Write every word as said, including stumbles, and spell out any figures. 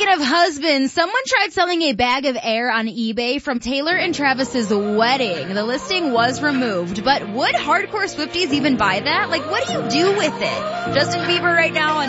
of husbands, someone tried selling a bag of air on eBay from Taylor and Travis's wedding. The listing was removed, but would hardcore Swifties even buy that? Like, what do you do with it? Justin Bieber right now on